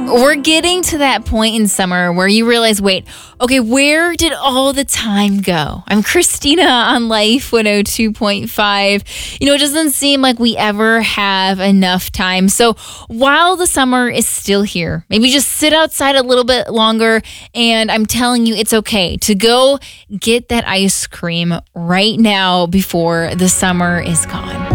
We're getting to that point in summer where you realize, wait, okay, where did all the time go? I'm Christina on Life 102.5. It doesn't seem like we ever have enough time. So while the summer is still here, maybe just sit outside a little bit longer. And I'm telling you, it's okay to go get that ice cream right now before the summer is gone.